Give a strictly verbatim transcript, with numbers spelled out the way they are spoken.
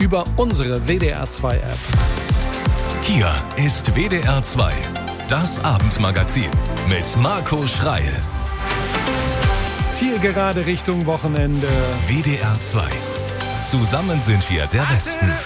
über unsere W D R zwei App. Hier ist W D R zwei, das Abendmagazin mit Marco Schreil. Zielgerade Richtung Wochenende. W D R zwei. Zusammen sind wir der Westen.